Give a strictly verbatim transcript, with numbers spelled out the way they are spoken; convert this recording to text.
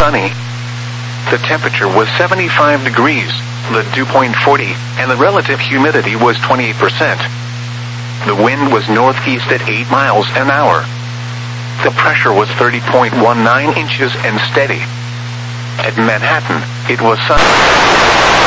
sunny. The temperature was seventy-five degrees, the dew point forty, and the relative humidity was twenty-eight percent. The wind was northeast at eight miles an hour. The pressure was thirty point one nine inches and steady. At Manhattan, it was sunny.